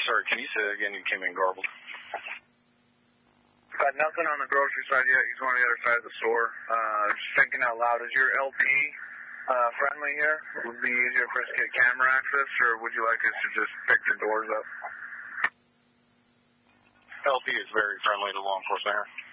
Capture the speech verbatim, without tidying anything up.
Sorry, can you say that again? You came in garbled. Got nothing on the grocery side yet. He's on the other side of the store. Uh, just thinking out loud, is your L P uh, friendly here? Would it be easier for us to get camera access, or would you like us to just pick the doors up? L P is very friendly to law enforcement here.